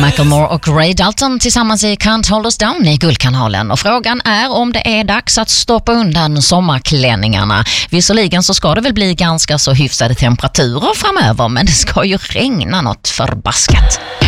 Macklemore och Ray Dalton tillsammans i Can't Hold Us Down i Guldkanalen. Och frågan är om det är dags att stoppa undan sommarklänningarna. Visserligen så ska det väl bli ganska så hyfsade temperaturer framöver, men det ska ju regna något förbaskat.